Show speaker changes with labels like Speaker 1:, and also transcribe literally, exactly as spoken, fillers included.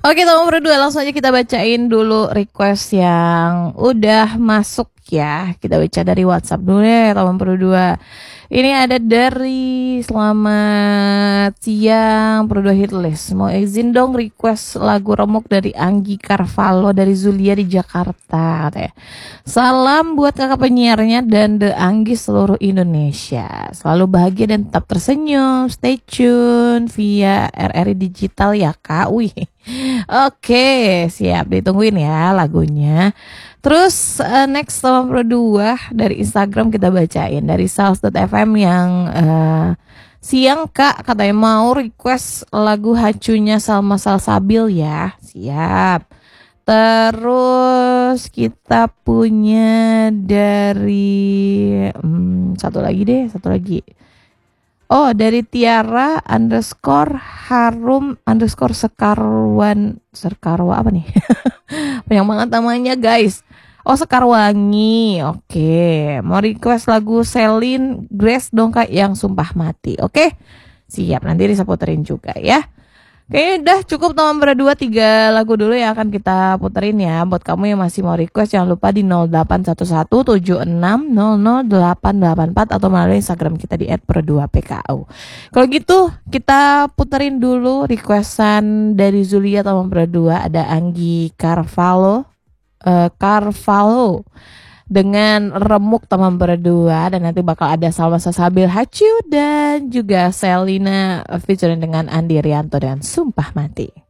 Speaker 1: Oke, teman berdua, langsung aja kita bacain dulu request yang udah masuk ya. Kita baca dari WhatsApp dulu ya, teman berdua. Ini ada dari selamat siang berdua hitlist. Mau izin dong request lagu remuk dari Anggi Carvalho dari Zulia di Jakarta katanya. Salam buat kakak penyiarnya dan The Anggi seluruh Indonesia. Selalu bahagia dan tetap tersenyum. Stay tune via R R I Digital ya kak. Wih. Oke, siap ditungguin ya lagunya. Terus uh, next nomor dua dari Instagram kita bacain dari saus dot f m yang uh, siang kak katanya mau request lagu hacunya Salma Salsabil ya. Siap. Terus kita punya dari hmm, satu lagi deh, satu lagi. Oh, dari Tiara underscore harum underscore sekarwan sekarwa apa nih? Banyak banget namanya guys. Oh, Sekarwangi. Oke, mau request lagu Celine Grace dong kak yang Sumpah Mati. Oke, siap, nanti bisa puterin juga ya. Oke, udah cukup teman berdua, tiga lagu dulu yang akan kita puterin ya. Buat kamu yang masih mau request jangan lupa di nol delapan satu satu tujuh enam nol nol delapan delapan empat atau melalui Instagram kita di et berdua p k u. Kalau gitu kita puterin dulu requestan dari Zulia teman berdua, ada Anggi Carvalho, uh, Carvalho dengan remuk teman berdua, dan nanti bakal ada Salma Salsabil Hacu dan juga Selina featuring dengan Andi Rianto dan Sumpah Mati.